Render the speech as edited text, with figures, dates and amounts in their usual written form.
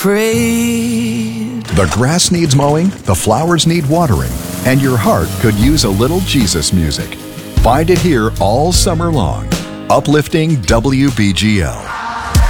Prayed. The grass needs mowing, the flowers need watering, and your heart could use a little Jesus music. Find it here all summer long. Uplifting WBGL.